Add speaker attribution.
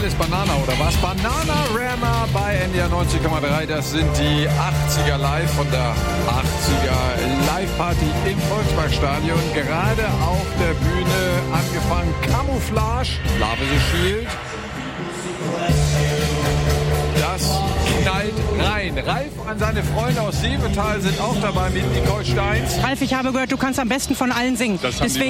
Speaker 1: ist Banana oder was? Bananarama bei NDR 90,3. Das sind die 80er live von der 80er Live-Party im Volksparkstadion. Gerade auf der Bühne angefangen. Camouflage, Love is a Shield. Das knallt rein. Ralf und seine Freunde aus Seevetal sind auch dabei mit Nicole Steins.
Speaker 2: Ralf, ich habe gehört, du kannst am besten von allen singen. Deswegen